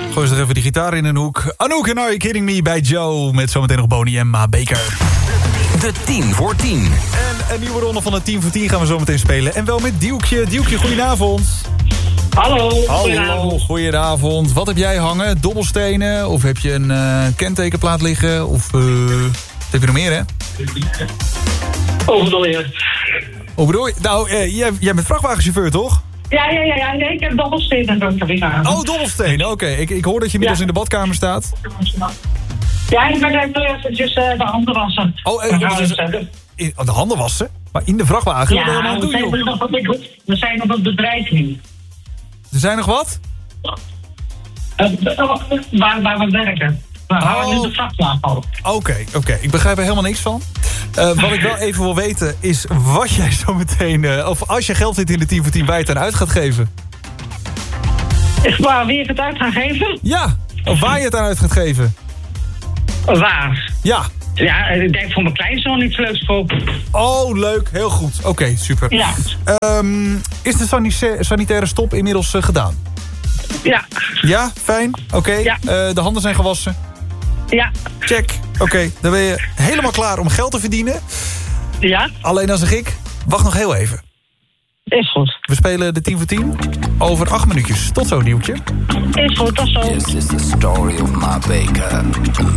Gooi eens er even die gitaar in een hoek. Anouk en Are You Kidding Me bij Joe. Met zometeen nog Bonnie en Ma Baker. De 10 voor 10. En een nieuwe ronde van de 10 voor 10 gaan we zo meteen spelen. En wel met Dielkje. Dielkje, goedenavond. Hallo. Goedenavond. Wat heb jij hangen? Dobbelstenen? Of heb je een kentekenplaat liggen? Of wat heb je nog meer, hè? Hoe bedoel je? Hoe bedoel je? Nou, jij bent vrachtwagenchauffeur, toch? Ja, nee, ik heb dobbelstenen en dobbelstenen. Oh, dobbelstenen, oké. Ik hoor dat je inmiddels in de badkamer staat. Ja, ik ben eventjes de handen wassen. De handen wassen? Maar in de vrachtwagen? Wat ben je Ja, aan het doen, joh? we zijn op een bedrijving. Er zijn nog wat? Waar we werken. We houden in de vrachtwagen op. Oké. Ik begrijp er helemaal niks van. Wat ik wel even wil weten is wat jij zo meteen... of als je geld zit in de 10 voor 10, waar je het aan uit gaat geven. Waar wie ik het uit gaan geven? Ja, of waar je het aan uit gaat geven. Waar? Ja. Ja, ik denk voor mijn kleinzoon iets leuks kopen. Oh, leuk. Heel goed. Oké, super. Ja. Is de sanitaire stop inmiddels gedaan? Ja. Ja, fijn. Oké. Ja. De handen zijn gewassen. Ja. Check. Oké, dan ben je helemaal klaar om geld te verdienen. Ja. Alleen dan zeg ik, wacht nog heel even. Is goed. We spelen de 10 voor 10 over 8 minuutjes. Tot zo, Nieuwtje. Is goed, tot zo. This is the story of Ma Baker, a